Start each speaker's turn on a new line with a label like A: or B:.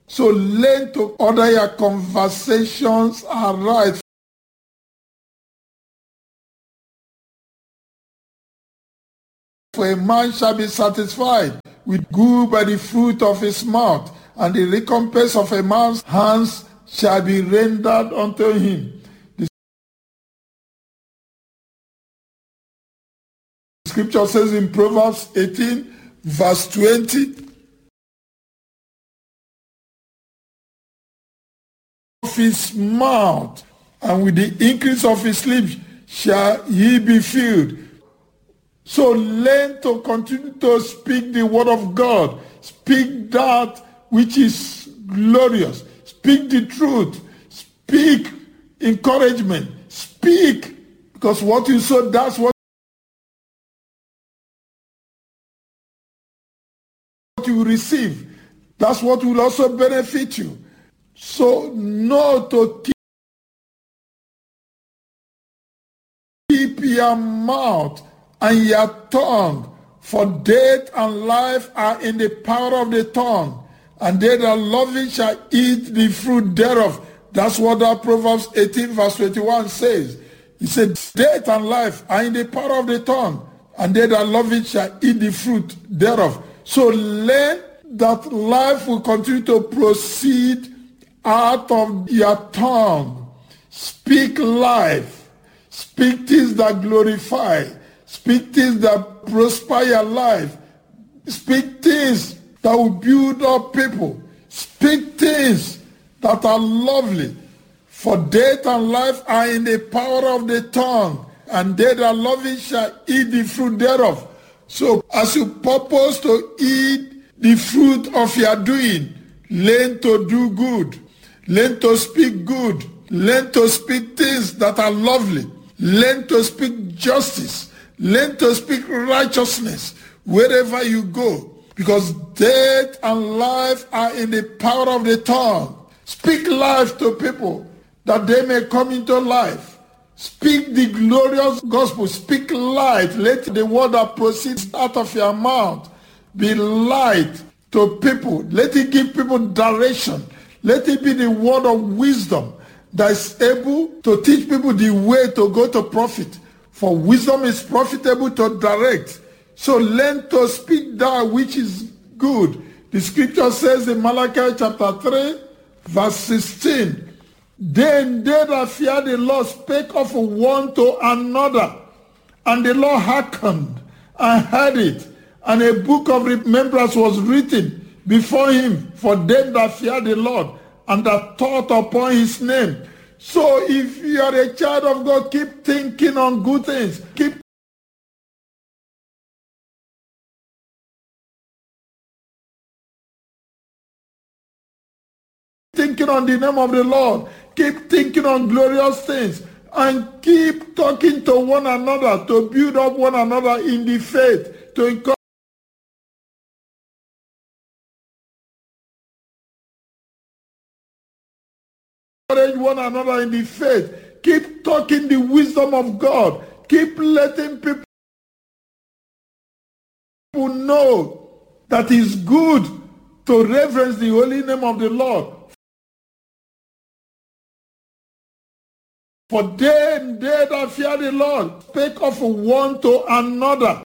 A: So learn to order your conversations aright. For a man shall be satisfied with good by the fruit of his mouth, and the recompense of a man's hands shall be rendered unto him. The scripture says in Proverbs 18, verse 20, of his mouth, and with the increase of his lips shall he be filled. So learn to continue to speak the word of God. Speak that which is glorious. Speak the truth. Speak encouragement. Speak, because what you sow, that's what you receive. That's what will also benefit you. So know to keep your mouth and your tongue, for death and life are in the power of the tongue, and they that love it shall eat the fruit thereof. That's what that Proverbs 18 verse 21 says. He said, death and life are in the power of the tongue, and they that love it shall eat the fruit thereof. So learn that life will continue to proceed out of your tongue. Speak life. Speak things that glorify. Speak things that prosper your life. Speak things that will build up people. Speak things that are lovely. For death and life are in the power of the tongue, and they that love it shall eat the fruit thereof. So as you purpose to eat the fruit of your doing, learn to do good. Learn to speak good. Learn to speak things that are lovely. Learn to speak justice. Learn to speak righteousness wherever you go, because death and life are in the power of the tongue. Speak life to people that they may come into life. Speak the glorious gospel. Speak light. Let the word that proceeds out of your mouth be light to people. Let it give people direction. Let it be the word of wisdom that is able to teach people the way to go to profit. For wisdom is profitable to direct. So learn to speak that which is good. The scripture says in Malachi chapter 3, verse 16, then they that fear the Lord spake of one to another, and the Lord hearkened and heard it, and a book of remembrance was written before him for them that fear the Lord, and that thought upon his name. So if you are a child of God, keep thinking on good things. Keep thinking on the name of the Lord. Keep thinking on glorious things. And keep talking to one another to build up one another in the faith, to encourage one another in the faith. Keep talking the wisdom of God. Keep letting people know that it's good to reverence the holy name of the Lord. For they that fear the Lord spake of one to another.